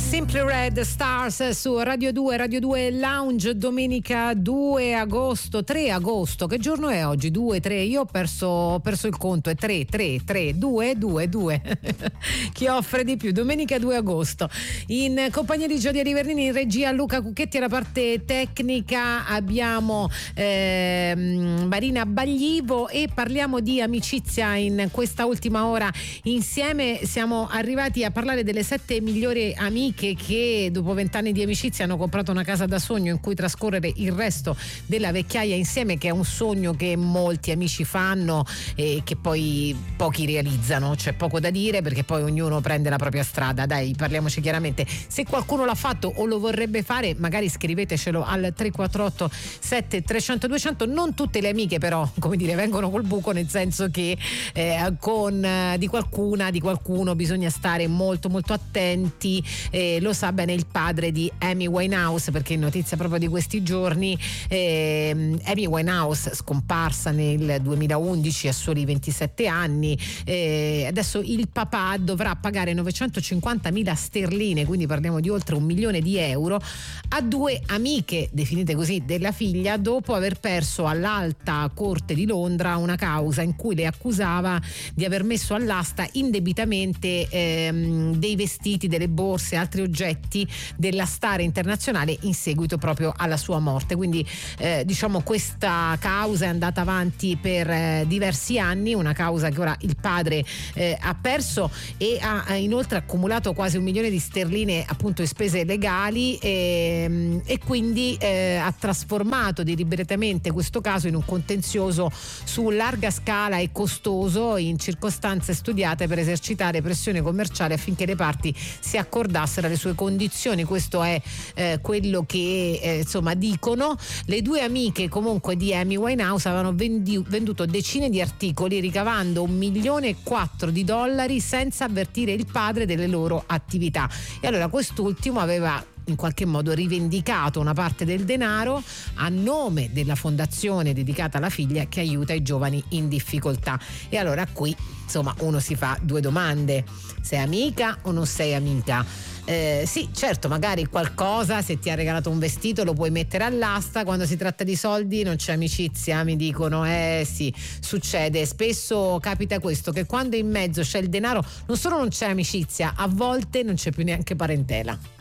Simply Red Stars su Radio 2 Lounge, domenica 2 agosto, 3 agosto. Che giorno è oggi? 2, 3, io ho perso il conto, è 3, 2, 2. Chi offre di più? Domenica 2 agosto. In compagnia di Gioia Rivernini, in regia Luca Cucchetti, alla parte tecnica abbiamo Marina Baglivo e parliamo di amicizia in questa ultima ora. Insieme siamo arrivati a parlare delle 7 migliori amiche che dopo 20 anni di amicizia hanno comprato una casa da sogno in cui trascorrere il resto della vecchiaia insieme, che è un sogno che molti amici fanno e che poi pochi realizzano. C'è poco da dire perché poi ognuno prende la propria strada. Dai, parliamoci chiaramente. Se qualcuno l'ha fatto o lo vorrebbe fare, magari scrivetecelo al 348 7300 200. Non tutte le amiche però, come dire, vengono col buco, nel senso che di qualcuno bisogna stare molto molto attenti. Lo sa bene il padre di Amy Winehouse, perché è notizia proprio di questi giorni. Amy Winehouse, scomparsa nel 2011 a soli 27 anni. Adesso il papà dovrà pagare 950.000 sterline, quindi parliamo di oltre 1 milione di euro, a 2 amiche, definite così, della figlia, dopo aver perso all'Alta Corte di Londra una causa in cui le accusava di aver messo all'asta indebitamente dei vestiti, delle borse, altri oggetti della star internazionale in seguito proprio alla sua morte. Quindi diciamo questa causa è andata avanti per diversi anni, una causa che ora il padre ha perso e ha inoltre accumulato quasi 1 milione di sterline appunto in spese legali, e quindi ha trasformato deliberatamente questo caso in un contenzioso su larga scala e costoso, in circostanze studiate per esercitare pressione commerciale affinché le parti si accordassero alle sue condizioni. Questo è quello che insomma dicono. Le 2 amiche comunque di Amy Winehouse avevano venduto decine di articoli ricavando $1,4 milioni di dollari senza avvertire il padre delle loro attività, e allora quest'ultimo aveva in qualche modo rivendicato una parte del denaro a nome della fondazione dedicata alla figlia che aiuta i giovani in difficoltà. E allora qui insomma uno si fa 2 domande: sei amica o non sei amica? Sì, certo, magari qualcosa, se ti ha regalato un vestito lo puoi mettere all'asta, quando si tratta di soldi non c'è amicizia, mi dicono. Sì, succede, spesso capita questo, che quando in mezzo c'è il denaro non solo non c'è amicizia, a volte non c'è più neanche parentela.